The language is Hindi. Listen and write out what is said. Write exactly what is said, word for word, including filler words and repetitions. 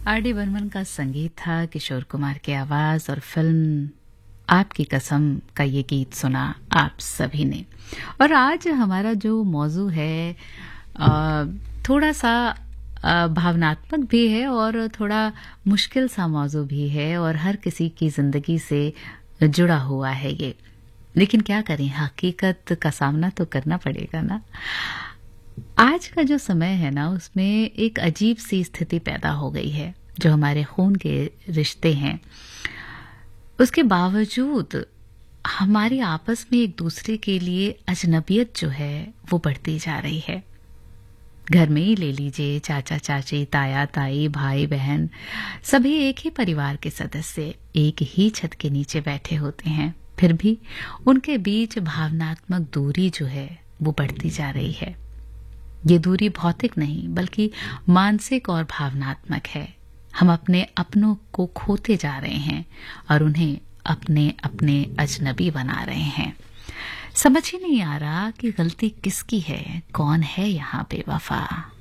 आर डी बर्मन का संगीत था, किशोर कुमार की आवाज और फिल्म आपकी कसम का ये गीत सुना आप सभी ने। और आज हमारा जो मौजू है आ, थोड़ा सा आ, भावनात्मक भी है और थोड़ा मुश्किल सा मौजू भी है और हर किसी की जिंदगी से जुड़ा हुआ है ये। लेकिन क्या करें, हकीकत का सामना तो करना पड़ेगा ना। आज का जो समय है ना, उसमें एक अजीब सी स्थिति पैदा हो गई है। जो हमारे खून के रिश्ते हैं, उसके बावजूद हमारी आपस में एक दूसरे के लिए अजनबियत जो है वो बढ़ती जा रही है। घर में ही ले लीजिए, चाचा चाची, ताया ताई, भाई बहन, सभी एक ही परिवार के सदस्य एक ही छत के नीचे बैठे होते हैं, फिर भी उनके बीच भावनात्मक दूरी जो है वो बढ़ती जा रही है। ये दूरी भौतिक नहीं बल्कि मानसिक और भावनात्मक है। हम अपने अपनों को खोते जा रहे हैं और उन्हें अपने अपने अजनबी बना रहे हैं। समझ ही नहीं आ रहा कि गलती किसकी है, कौन है यहाँ बेवफा।